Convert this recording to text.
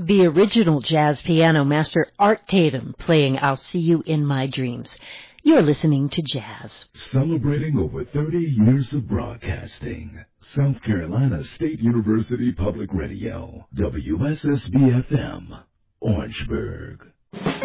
The original jazz piano master Art Tatum playing I'll See You in My Dreams. You're listening to Jazz. Celebrating over 30 years of broadcasting. South Carolina State University Public Radio, WSSB-FM, Orangeburg.